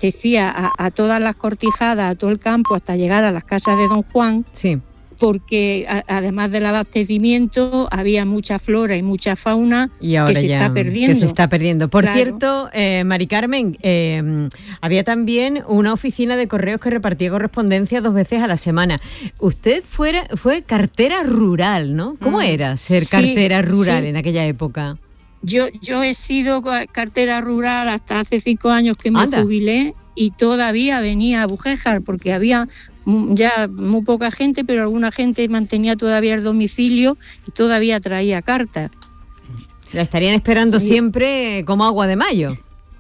abastecía a todas las cortijadas, a todo el campo, hasta llegar a las casas de Don Juan. Sí. Porque además del abastecimiento había mucha flora y mucha fauna y ahora que se está perdiendo. Que se está perdiendo. Por claro. Cierto, Mari Carmen, había también una oficina de correos que repartía correspondencia 2 veces a la semana. Usted fue cartera rural, ¿no? ¿Cómo era ser cartera rural en aquella época? Yo he sido cartera rural hasta hace 5 años que me jubilé, y todavía venía a Bujéjar porque había ya muy poca gente, pero alguna gente mantenía todavía el domicilio y todavía traía cartas. La estarían esperando siempre como agua de mayo.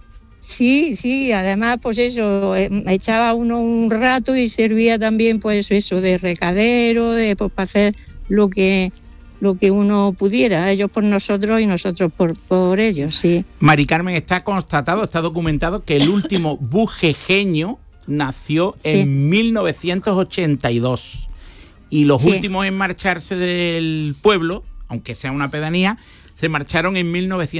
Sí, además pues eso, echaba uno un rato y servía también pues eso de recadero, de pues, para hacer lo que uno pudiera, ellos por nosotros y nosotros por ellos, sí. Mari Carmen, está constatado, está documentado que el último bujejeño nació en 1982 y los últimos en marcharse del pueblo, aunque sea una pedanía, se marcharon en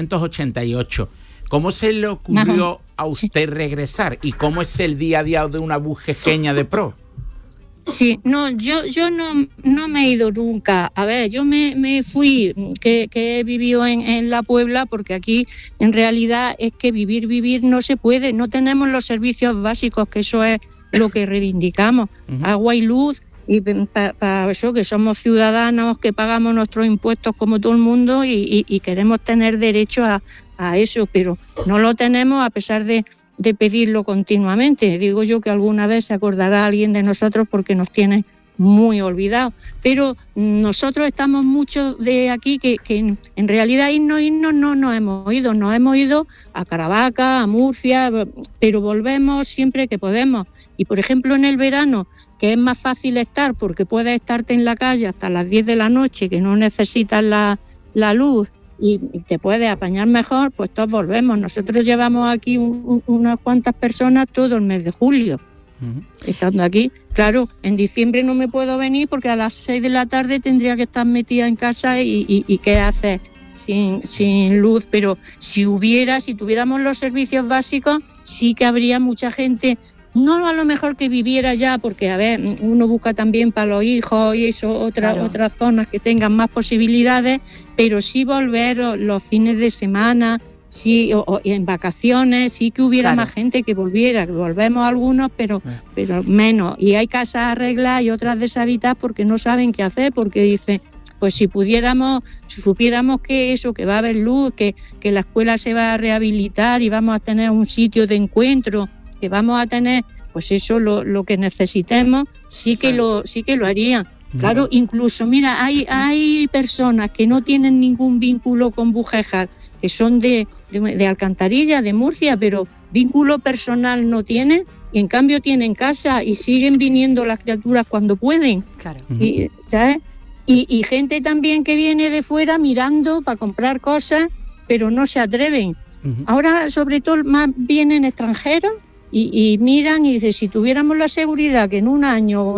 1988. ¿Cómo se le ocurrió a usted regresar y cómo es el día a día de una bujejeña de pro? Sí, no, yo no me he ido nunca. A ver, yo me fui, que he vivido en La Puebla, porque aquí en realidad es que vivir no se puede, no tenemos los servicios básicos, que eso es lo que reivindicamos, agua y luz, y para eso que somos ciudadanos, que pagamos nuestros impuestos como todo el mundo y queremos tener derecho a eso, pero no lo tenemos a pesar de pedirlo continuamente. Digo yo que alguna vez se acordará alguien de nosotros porque nos tiene muy olvidados. Pero nosotros estamos muchos de aquí que en realidad irnos no nos hemos ido. Nos hemos ido a Caravaca, a Murcia, pero volvemos siempre que podemos. Y por ejemplo en el verano, que es más fácil estar porque puedes estarte en la calle hasta las 10 de la noche, que no necesitas la luz, y te puedes apañar mejor, pues todos volvemos. Nosotros llevamos aquí unas cuantas personas todo el mes de julio, estando aquí. Claro, en diciembre no me puedo venir porque a las 6 de la tarde tendría que estar metida en casa y ¿qué haces sin luz? Pero si tuviéramos los servicios básicos, sí que habría mucha gente. No a lo mejor que viviera ya, porque a ver, uno busca también para los hijos y eso, otras zonas que tengan más posibilidades, pero sí volver los fines de semana, sí, o en vacaciones, sí que hubiera más gente que volviera, que volvemos algunos, pero menos. Y hay casas arregladas y otras deshabitadas porque no saben qué hacer, porque dicen, pues si supiéramos que va a haber luz, que la escuela se va a rehabilitar y vamos a tener un sitio de encuentro, que vamos a tener, pues eso lo que necesitemos, sí que lo harían. Claro, incluso, mira, hay personas que no tienen ningún vínculo con Bujéjar, que son de Alcantarilla, de Murcia, pero vínculo personal no tienen, y en cambio tienen casa y siguen viniendo las criaturas cuando pueden. Claro. ¿Sabes? Y gente también que viene de fuera mirando para comprar cosas, pero no se atreven. Ahora, sobre todo, más vienen extranjeros y miran y dicen, si tuviéramos la seguridad que en un año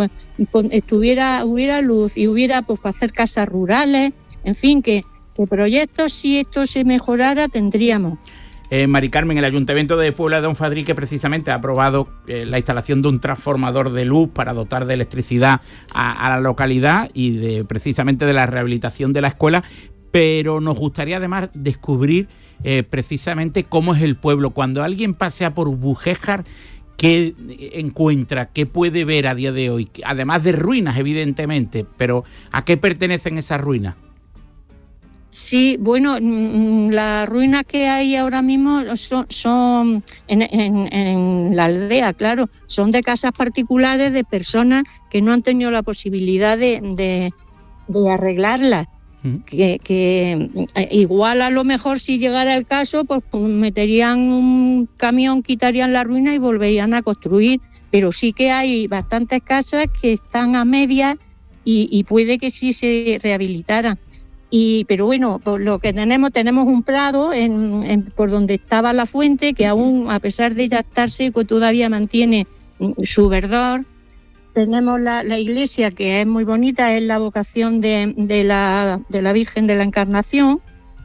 hubiera luz y hubiera pues para hacer casas rurales, en fin, que proyectos, si esto se mejorara, tendríamos. Mari Carmen, el Ayuntamiento de Puebla de Don Fadrique precisamente ha aprobado la instalación de un transformador de luz para dotar de electricidad a la localidad y precisamente de la rehabilitación de la escuela, pero nos gustaría además descubrir precisamente cómo es el pueblo. Cuando alguien pasea por Bujéjar, ¿qué encuentra? ¿Qué puede ver a día de hoy? Además de ruinas, evidentemente, pero ¿a qué pertenecen esas ruinas? Sí, bueno, las ruinas que hay ahora mismo son en la aldea, claro, son de casas particulares de personas que no han tenido la posibilidad de arreglarlas. Que igual a lo mejor si llegara el caso, pues meterían un camión, quitarían la ruina y volverían a construir, pero sí que hay bastantes casas que están a medias y puede que sí se rehabilitaran. Pero bueno, por lo que tenemos un prado por donde estaba la fuente, que aún a pesar de ya estar seco todavía mantiene su verdor. Tenemos la iglesia, que es muy bonita, es la vocación de la Virgen de la Encarnación,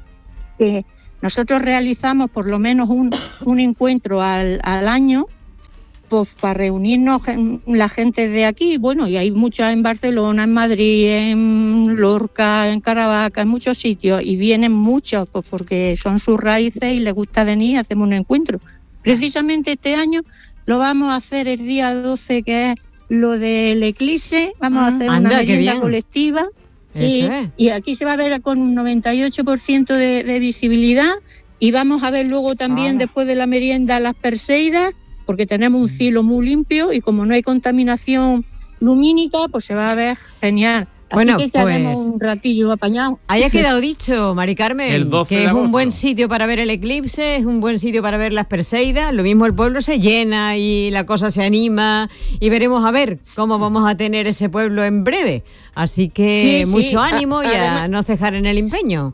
que nosotros realizamos por lo menos un encuentro al año, para reunirnos la gente de aquí. Bueno, y hay muchas en Barcelona, en Madrid, en Lorca, en Caravaca, en muchos sitios, y vienen muchos pues porque son sus raíces y les gusta venir y hacemos un encuentro. Precisamente este año lo vamos a hacer el día 12, que es lo del eclipse. Vamos a hacer una merienda colectiva. Sí, y aquí se va a ver con un 98% de visibilidad, y vamos a ver luego también después de la merienda las Perseidas, porque tenemos un cielo muy limpio y como no hay contaminación lumínica, pues se va a ver genial. Así que echaremos un ratillo apañado. Haya quedado dicho, Mari Carmen, que es un buen sitio para ver el eclipse, es un buen sitio para ver las Perseidas. Lo mismo, el pueblo se llena y la cosa se anima, y veremos a ver cómo vamos a tener ese pueblo en breve. Así que mucho ánimo y a no cejar en el empeño.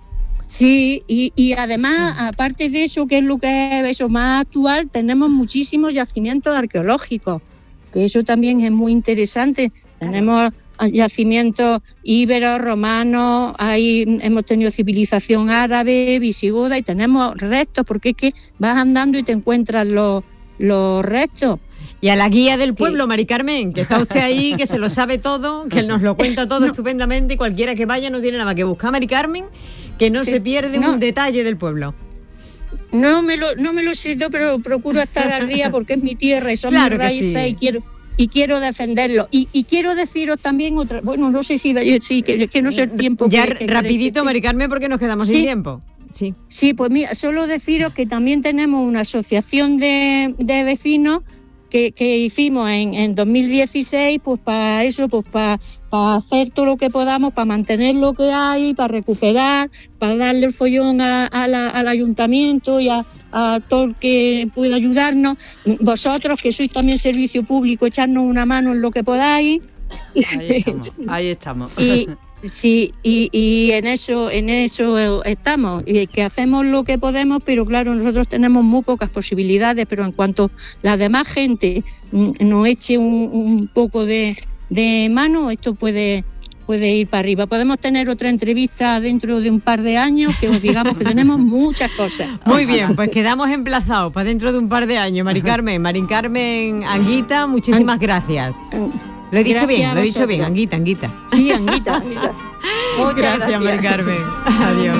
Sí, y además, aparte de eso, que es lo que es eso más actual, tenemos muchísimos yacimientos arqueológicos, que eso también es muy interesante. Tenemos yacimientos íberos, romanos, hemos tenido civilización árabe, visigoda, y tenemos restos, porque es que vas andando y te encuentras los restos. Y a la guía del pueblo, Mari Carmen, que está usted ahí, que se lo sabe todo, que nos lo cuenta todo estupendamente, y cualquiera que vaya no tiene nada más que buscar, Mari Carmen, que no se pierde un detalle del pueblo. No me lo sé, pero procuro estar al día porque es mi tierra y son mis raíces, y quiero defenderlo. Y quiero deciros también otra, bueno, no sé si que no sé el tiempo. Ya rapidito, Mari Carmen, porque nos quedamos sin tiempo. Sí, pues mira, solo deciros que también tenemos una asociación de vecinos que hicimos en 2016, pues para eso, pues para hacer todo lo que podamos, para mantener lo que hay, para recuperar, para darle el follón al ayuntamiento y a todo el que pueda ayudarnos. Vosotros, que sois también servicio público, echarnos una mano en lo que podáis. Ahí estamos. Y en eso estamos, y que hacemos lo que podemos, pero claro, nosotros tenemos muy pocas posibilidades, pero en cuanto la demás gente nos eche un poco de mano, esto puede ir para arriba. Podemos tener otra entrevista dentro de un par de años, que os digamos que tenemos muchas cosas. Muy bien, pues quedamos emplazados para dentro de un par de años. Mari Carmen Anguita, muchísimas gracias. Lo he dicho bien, Anguita. Sí, Anguita. Muchas gracias, Mari Carmen. Adiós.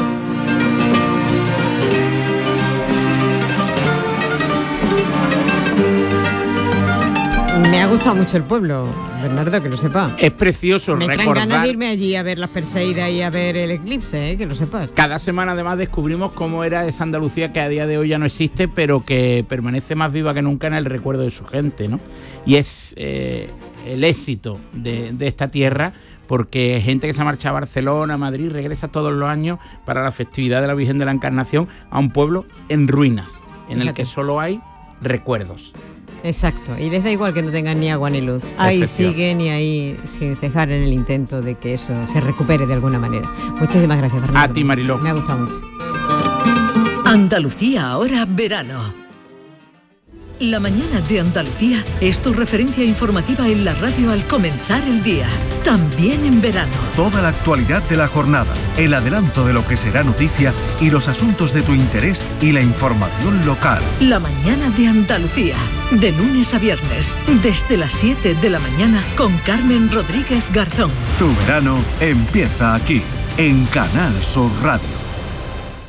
Me ha gustado mucho el pueblo, Bernardo, que lo sepa. Es precioso recordar. Me traen ganas de irme allí a ver las Perseidas y a ver el eclipse, que lo sepas. Cada semana además descubrimos cómo era esa Andalucía que a día de hoy ya no existe, pero que permanece más viva que nunca en el recuerdo de su gente, ¿no? Y es el éxito de esta tierra, porque gente que se marcha a Barcelona, a Madrid, regresa todos los años para la festividad de la Virgen de la Encarnación a un pueblo en ruinas, en el que solo hay recuerdos. Exacto, y les da igual que no tengan ni agua ni luz. Ahí siguen y ahí sin cejar en el intento de que eso se recupere de alguna manera. Muchísimas gracias, Fernando. A ti, Mariló. Me ha gustado mucho. Andalucía ahora verano. La mañana de Andalucía es tu referencia informativa en la radio al comenzar el día, también en verano. Toda la actualidad de la jornada, el adelanto de lo que será noticia y los asuntos de tu interés y la información local. La mañana de Andalucía, de lunes a viernes, desde las 7 de la mañana con Carmen Rodríguez Garzón. Tu verano empieza aquí, en Canal Sur Radio.